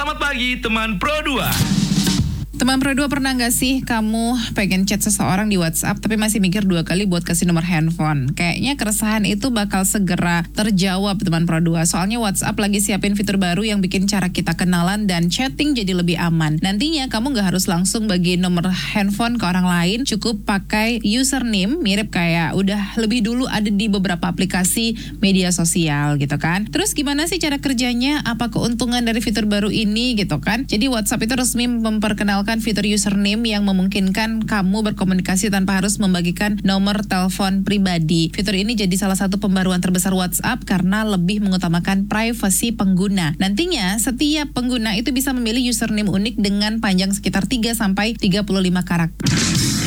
Selamat pagi teman Pro 2. Teman Pro 2, pernah gak sih kamu pengen chat seseorang di WhatsApp tapi masih mikir 2 kali buat kasih nomor handphone? Kayaknya keresahan itu bakal segera terjawab teman Pro 2. Soalnya WhatsApp lagi siapin fitur baru yang bikin cara kita kenalan dan chatting jadi lebih aman. Nantinya kamu gak harus langsung bagi nomor handphone ke orang lain, cukup pakai username mirip kayak udah lebih dulu ada di beberapa aplikasi media sosial gitu kan. Terus gimana sih cara kerjanya? Apa keuntungan dari fitur baru ini gitu kan? Jadi WhatsApp itu resmi memperkenalkan fitur username yang memungkinkan kamu berkomunikasi tanpa harus membagikan nomor telepon pribadi. Fitur ini jadi salah satu pembaruan terbesar WhatsApp karena lebih mengutamakan privasi pengguna. Nantinya setiap pengguna itu bisa memilih username unik dengan panjang sekitar 3-35 karakter.